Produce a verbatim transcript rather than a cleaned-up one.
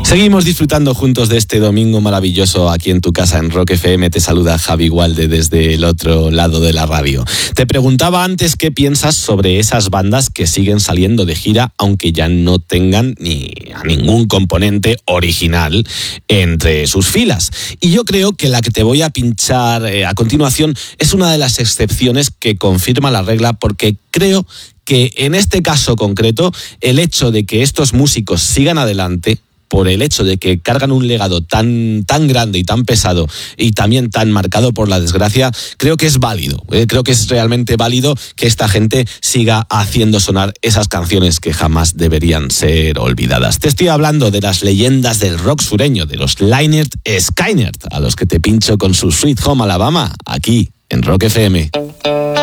Seguimos disfrutando juntos de este domingo maravilloso aquí en tu casa en Rock F M. Te saluda Javi Gualde desde el otro lado de la radio. Te preguntaba antes qué piensas sobre esas bandas que siguen saliendo de gira aunque ya no tengan ni a ningún componente original entre sus filas. Y yo creo que la que te voy a pinchar eh, a continuación es una de las excepciones que confirma la regla, porque creo que en este caso concreto el hecho de que estos músicos sigan adelante, por el hecho de que cargan un legado tan, tan grande y tan pesado y también tan marcado por la desgracia, creo que es válido. Eh, creo que es realmente válido que esta gente siga haciendo sonar esas canciones que jamás deberían ser olvidadas. Te estoy hablando de las leyendas del rock sureño, de los Lynyrd Skynyrd, a los que te pincho con su Sweet Home Alabama, aquí en Rock F M.